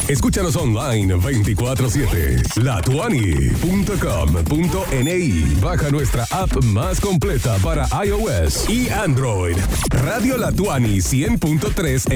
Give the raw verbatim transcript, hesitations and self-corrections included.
Escúchanos online veinticuatro siete. latuani punto com punto ni. Baja nuestra app más completa para iOS y Android. Radio Latuani cien punto tres